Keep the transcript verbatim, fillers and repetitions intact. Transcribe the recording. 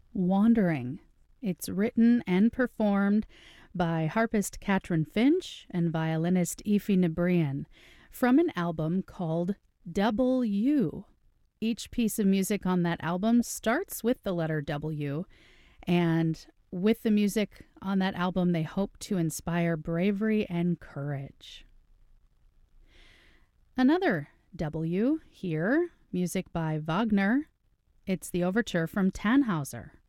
Wandering. It's written and performed by harpist Katrin Finch and violinist Aoife Nebrian from an album called Double U. Each piece of music on that album starts with the letter W, and with the music on that album, they hope to inspire bravery and courage. Another W here, music by Wagner. It's the overture from Tannhauser.